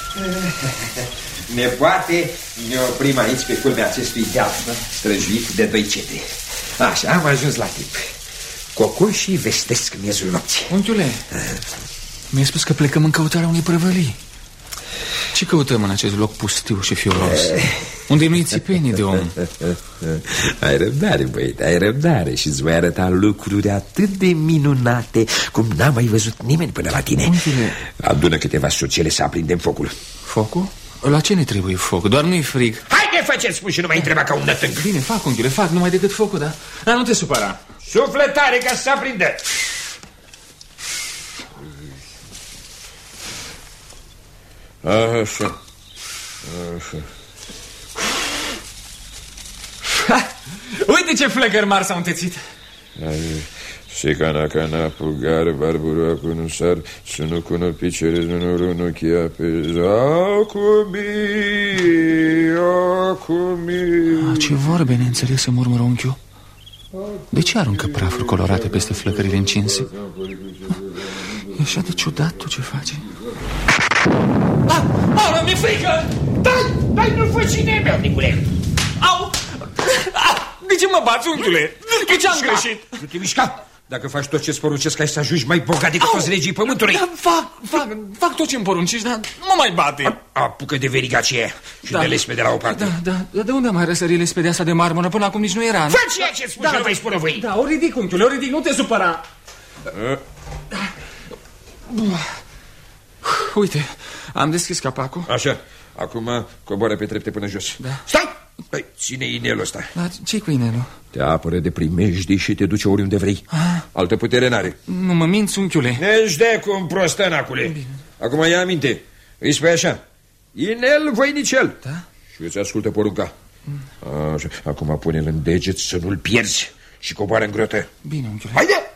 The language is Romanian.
Nepoate, ne oprim aici pe culmea acestui deal străjuit de 2 cete. Așa, am ajuns la timp. Cocoșii vestesc miezul nopții. Unchiule, mi-ai spus că plecăm în căutarea unei prăvălii. Ce căutăm în acest loc pustiu și fioros, unde nu-i țipenii de om? Ai răbdare, băiete, ai răbdare. Și-ți voi arăta lucruri atât de minunate cum n-a mai văzut nimeni până la tine. Unchiule, adună câteva sucele să aprindem focul. Focul? La ce ne trebuie foc? Doar nu-i frig. Haide, faceți spun și nu mai întreba ca un nătânc. Bine, fac, unchiule, fac, numai decât focul, da? Dar nu te supăra. Sufletare ca să se aprindă. Așa. Uite ce flăcări mari s-au întețit. Se cana pugar barbura cu nu sar să nu cună picere nu runu chia pe acumi. Ce vorbe neînțelese murmură unchiul. De ce aruncă prafuri colorate peste flăcările încinse? E așa de ciudat tot ce face. Au, mi-e frică! Dai, nu fă și nemernicule. Au! De ce mă bați, unchiule? Că ce-am greșit? Nu te mișca. Dacă faci tot ce-ți poruncesc, ai să ajungi mai bogat decât toți regii pământului. Da, fac tot ce-mi poruncești, dar nu mai bate. Apucă de veriga aceea și de lespede la o parte. Da, de unde mai răsări lespedea asta de marmură? Până acum nici nu era. Fă ceea ce-ți spun și nu mai spune voi. Da, o ridic, unchiule, o ridic, nu te supăra. Uite, am deschis capacul. Așa, acum coboară pe trepte până jos. Da. Stai! Păi, ține inelul ăsta. Dar ce-i cu inelul? Te apără de primejdii și te duce oriunde vrei. Altă putere n-are. Nu mă minți, unchiule. Ne-și dea cu un prostănacule. Acum ia aminte. Îi spui așa: inel, voinicel. Da? Și îți ascultă porunca. Așa. Acum pune-l în deget să nu-l pierzi și coboară în grotă. Bine, unchiule. Haide!